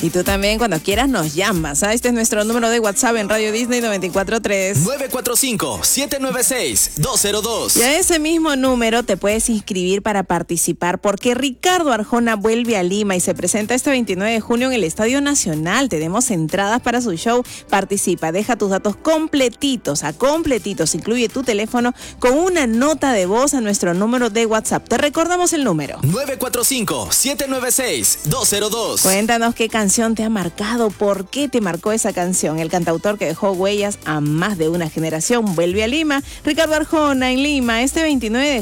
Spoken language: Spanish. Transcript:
Y tú también, cuando quieras, nos llamas. Este es nuestro número de WhatsApp en Radio Disney 94.3. 945-796-202. Y a ese mismo número te puedes inscribir para participar, porque Ricardo Arjona vuelve a Lima y se presenta este 29 de junio en el Estadio Nacional. Tenemos entradas para su show. Participa, deja tus datos completitos, incluye tu teléfono con una nota de voz a nuestro número de WhatsApp. Te recordamos el número. 945-796-202. Cuéntanos qué canción te ha marcado, por qué te marcó esa canción. El cantautor que dejó huellas a más de una generación vuelve a Lima. Ricardo Arjona en Lima este 29 de